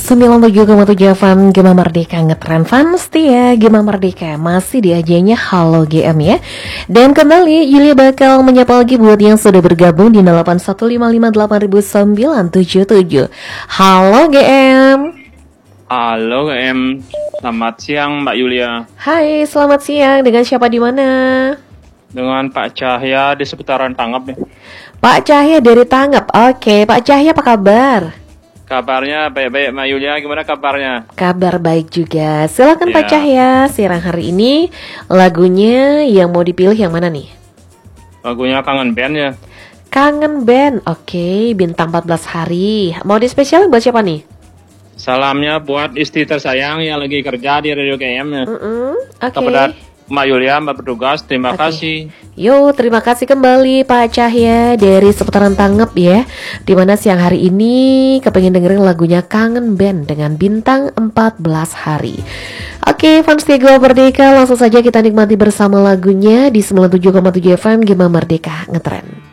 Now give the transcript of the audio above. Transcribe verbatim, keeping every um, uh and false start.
sembilan puluh tujuh koma tujuh F M Gema Merdeka ngetren fans ya. Gema Merdeka masih di ajanya Halo G M ya. Dan kembali Yulia bakal menyapa lagi buat yang sudah bergabung di delapan satu lima lima delapan sembilan tujuh tujuh. Halo G M. Halo G M. Selamat siang Mbak Yulia. Hai, selamat siang. Dengan siapa di mana? Dengan Pak Cahya di seputaran Tanggap nih. Pak Cahya dari Tanggap. Oke, Pak Cahya apa kabar? Kabarnya baik-baik Mbak Yulia, gimana kabarnya? Kabar baik juga. Silakan Ya. Pak Cahya, siaran hari ini lagunya yang mau dipilih yang mana nih? Lagunya Kangen Band ya. Kangen Band. Oke, bintang empat belas hari. Mau dispesialin buat siapa nih? Salamnya buat istri tersayang yang lagi kerja di Radio G M ya. Mm-mm, Oke. Kepada Mbak Yulia, Mbak bertugas, terima Oke. kasih. Yo, terima kasih kembali Pak Cahya dari seputaran Tanggap ya. Dimana siang hari ini kepengen dengerin lagunya Kangen Band dengan bintang empat belas hari. Oke, fans Gema Merdeka, langsung saja kita nikmati bersama lagunya di sembilan puluh tujuh koma tujuh F M Gema Merdeka ngetren.